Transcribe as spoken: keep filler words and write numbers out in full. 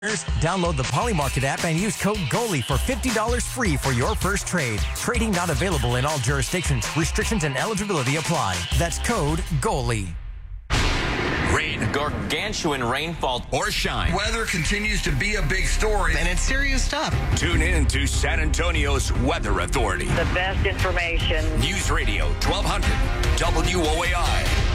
Download the Polymarket app and use code GOALIE for fifty dollars free for your first trade. Trading not available in all jurisdictions. Restrictions and eligibility apply. That's code GOALIE. Rain, gargantuan rainfall, or shine. Weather continues to be a big story, and it's serious stuff. Tune in to San Antonio's Weather Authority. The best information. News Radio twelve hundred W O A I.